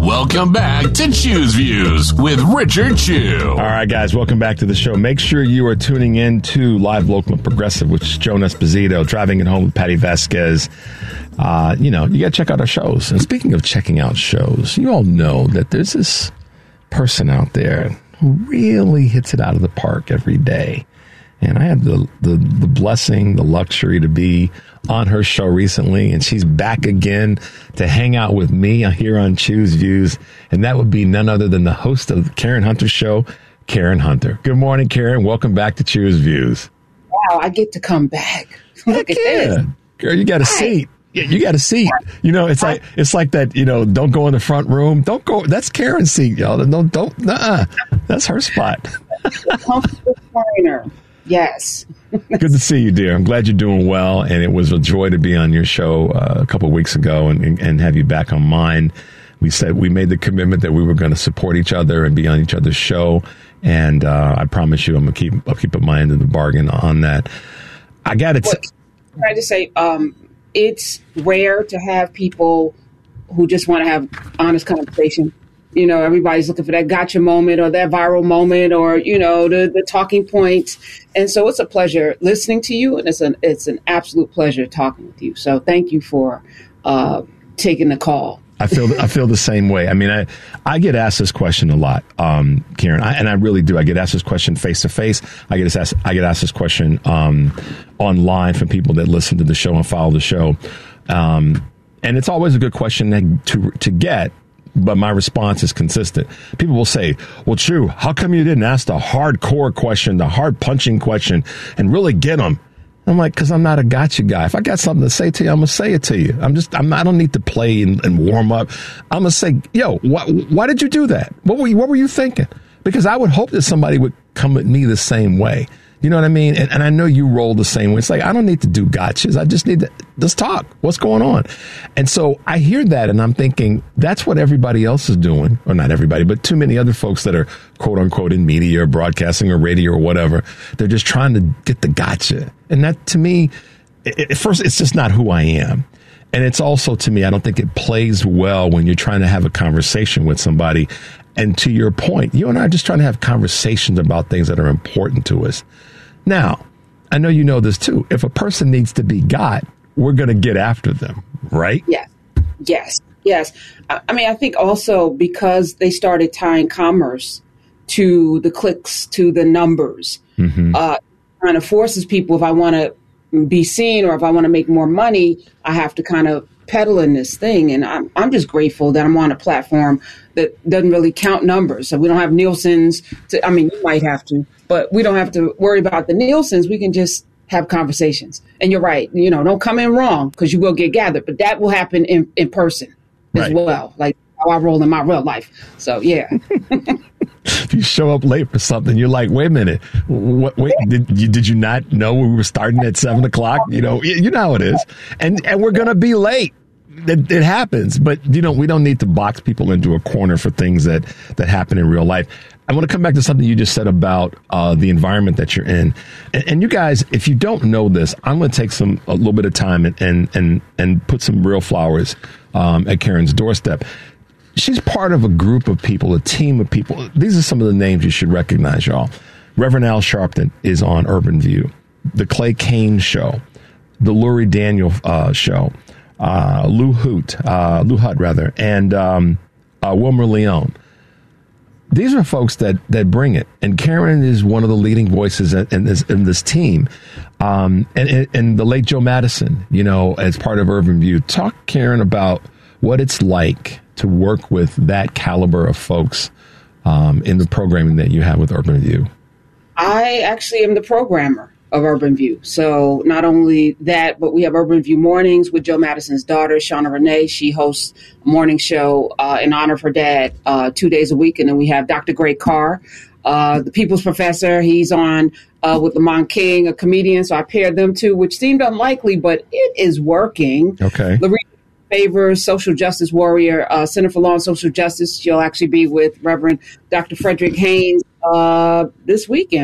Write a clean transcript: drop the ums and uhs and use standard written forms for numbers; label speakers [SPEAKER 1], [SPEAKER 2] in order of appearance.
[SPEAKER 1] Welcome back to Choose Views with Richard Chew.
[SPEAKER 2] All right, guys, welcome back to the show. Make sure you are tuning in to Live, Local, and Progressive, which is Joan Esposito, Driving It Home with Patty Vasquez. You got to check out our shows. And speaking of checking out shows, you all know that there's this person out there who really hits it out of the park every day. And I had the blessing, the luxury to be on her show recently, and she's back again to hang out with me here on Choose Views, and that would be none other than the host of the Karen Hunter Show, Karen Hunter. Good morning, Karen. Welcome back to Choose Views.
[SPEAKER 3] Wow, I get to come back. Look at this.
[SPEAKER 2] Girl, you got a seat. Yeah, you got a seat. You know, it's like that, don't go in the front room. Don't go. That's Karen's seat, y'all. Don't. That's her spot.
[SPEAKER 3] Comfortable corner. Yes.
[SPEAKER 2] Good to see you, dear. I'm glad you're doing well, and it was a joy to be on your show a couple of weeks ago and have you back on mine. We made the commitment that we were going to support each other and be on each other's show, and I promise you, I'll keep my end of the bargain on that. I got it.
[SPEAKER 3] Can I just say, it's rare to have people who just want to have honest conversation. Everybody's looking for that gotcha moment or that viral moment or, the talking points. And so it's a pleasure listening to you. And it's an absolute pleasure talking with you. So thank you for taking the call.
[SPEAKER 2] I feel the same way. I mean, I get asked this question a lot, Karen, and I really do. I get asked this question face to face. I get asked this question online from people that listen to the show and follow the show. And it's always a good question to get. But my response is consistent. People will say, well, Chew, how come you didn't ask the hardcore question, the hard punching question, and really get them? I'm like, because I'm not a gotcha guy. If I got something to say to you, I'm going to say it to you. I don't need to play and warm up. I'm going to say, yo, why did you do that? What were you thinking? Because I would hope that somebody would come at me the same way. You know what I mean? And I know you roll the same way. It's like, I don't need to do gotchas. I just need to let's talk. What's going on? And so I hear that and I'm thinking that's what everybody else is doing. Or not everybody, but too many other folks that are quote unquote in media or broadcasting or radio or whatever. They're just trying to get the gotcha. And that to me, at first, it's just not who I am. And it's also, to me, I don't think it plays well when you're trying to have a conversation with somebody. And to your point, you and I are just trying to have conversations about things that are important to us. Now, I know you know this, too. If a person needs to be got, we're going to get after them, right?
[SPEAKER 3] Yes. I mean, I think also because they started tying commerce to the clicks, to the numbers, kind of forces people, if I want to be seen or if I want to make more money, I have to kind of peddle in this thing. And I'm just grateful that I'm on a platform that doesn't really count numbers. So we don't have Nielsen's. You might have to, but we don't have to worry about the Nielsen's. We can just have conversations. And you're right. Don't come in wrong because you will get gathered. But that will happen in person as well, like how I roll in my real life. So, yeah.
[SPEAKER 2] If you show up late for something, you're like, wait a minute. Wait, did you not know we were starting at 7 o'clock? You know how it is. And we're going to be late. It happens. But, we don't need to box people into a corner for things that happen in real life. I want to come back to something you just said about the environment that you're in. And you guys, if you don't know this, I'm going to take a little bit of time and put some real flowers at Karen's doorstep. She's part of a group of people, a team of people. These are some of the names you should recognize, y'all. Reverend Al Sharpton is on Urban View. The Clay Kane Show. The Lurie Daniel Show. Lou Hutt, and Wilmer Leon. These are folks that bring it. And Karen is one of the leading voices in this team. And the late Joe Madison, as part of Urban View. Talk, Karen, about what it's like to work with that caliber of folks in the programming that you have with Urban View.
[SPEAKER 3] I actually am the programmer of Urban View. So not only that, but we have Urban View Mornings with Joe Madison's daughter, Shauna Renee. She hosts a morning show in honor of her dad 2 days a week. And then we have Dr. Greg Carr, the People's Professor. He's on with Lamont King, a comedian. So I paired them two, which seemed unlikely, but it is working.
[SPEAKER 2] Okay.
[SPEAKER 3] Favors, social justice warrior, Center for Law and Social Justice. She'll actually be with Reverend Dr. Frederick Haynes this weekend.